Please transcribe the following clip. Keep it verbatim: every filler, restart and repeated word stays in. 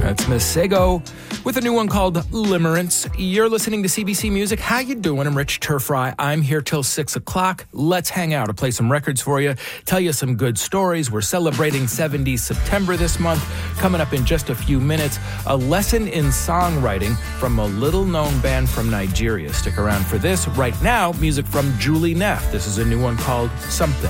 That's Miss Sego with a new one called Limerence. You're listening to C B C Music. How you doing? I'm Rich Turfry. I'm here till six o'clock. Let's hang out. I'll play some records for you, tell you some good stories. We're celebrating seventies September this month. Coming up in just a few minutes, a lesson in songwriting from a little-known band from Nigeria. Stick around for this. Right now, music from Julie Neff. This is a new one called Something.